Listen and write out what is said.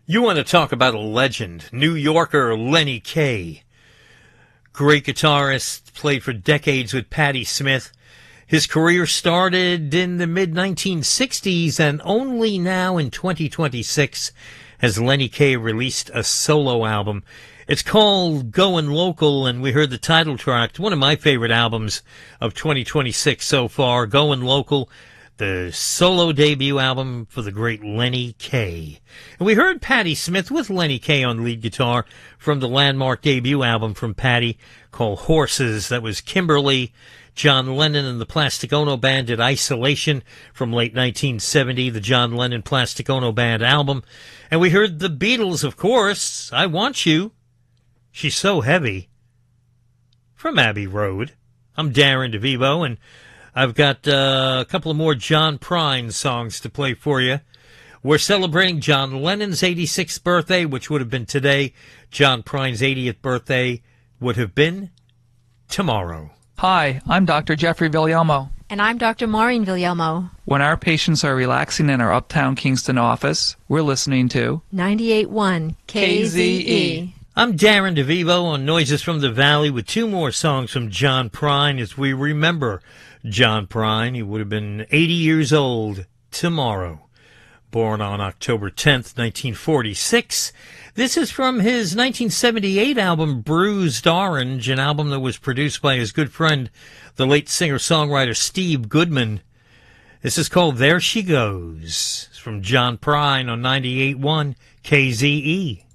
You want to talk about a legend, New Yorker Lenny Kaye. Great guitarist, played for decades with Patti Smith. His career started in the mid-1960s, and only now in 2026 has Lenny Kaye released a solo album. It's called Goin' Local, and we heard the title track, one of my favorite albums of 2026 so far, Goin' Local, the solo debut album for the great Lenny Kaye. And we heard Patti Smith with Lenny Kaye on lead guitar from the landmark debut album from Patti called Horses. That was Kimberly. John Lennon and the Plastic Ono Band did Isolation from late 1970, the John Lennon Plastic Ono Band album. And we heard the Beatles, of course, I Want You. She's So Heavy from Abbey Road. I'm Darren DeVivo, and I've got a couple of more John Prine songs to play for you. We're celebrating John Lennon's 86th birthday, which would have been today. John Prine's 80th birthday would have been tomorrow. Hi, I'm Dr. Jeffrey Villalmo. And I'm Dr. Maureen Villalmo. When our patients are relaxing in our Uptown Kingston office, we're listening to 98.1 KZE. I'm Darren DeVivo on Noises from the Valley with two more songs from John Prine as we remember John Prine. He would have been 80 years old tomorrow. Born on October 10th, 1946. This is from his 1978 album Bruised Orange, an album that was produced by his good friend, the late singer-songwriter Steve Goodman. This is called There She Goes. It's from John Prine on 98.1 KZE.